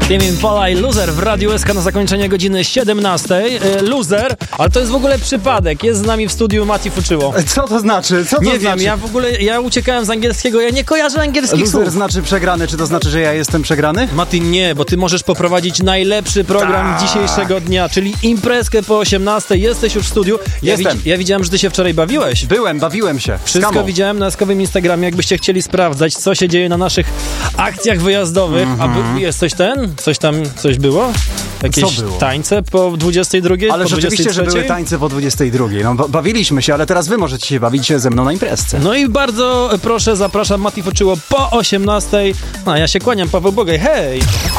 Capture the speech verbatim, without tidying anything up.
Tame Impala i Loser w Radiu S K na zakończenie godziny siedemnastej. Loser, ale to jest w ogóle przypadek. Jest z nami w studiu Mati Fuczyło. Co to znaczy? Co to nie znaczy? wiem, ja w ogóle, ja uciekałem z angielskiego, ja nie kojarzę angielskich Loser słów. znaczy przegrany, czy to znaczy, że ja jestem przegrany? Mati, nie, bo ty możesz poprowadzić najlepszy program Tak. dzisiejszego dnia, czyli imprezkę po osiemnastej. Jesteś już w studiu. Ja, Jestem. ja widziałem, że ty się wczoraj bawiłeś. Byłem, bawiłem się. Wszystko Skamo. widziałem na eskowym Instagramie, jakbyście chcieli sprawdzać, co się dzieje na naszych akcjach wyjazdowych. Mm-hmm. A by, jest coś ten? Coś tam, coś było? Jakieś Co było? tańce po dwudziestej drugiej? Ale po rzeczywiście, że dwudziestej były trzeciej? tańce po dwudziestej drugiej. No, ba- bawiliśmy się, ale teraz wy możecie się bawić ze mną na imprezce. No i bardzo proszę, zapraszam Mati Fuczyło po osiemnastej. A ja się kłaniam, Paweł Bogaj, hej!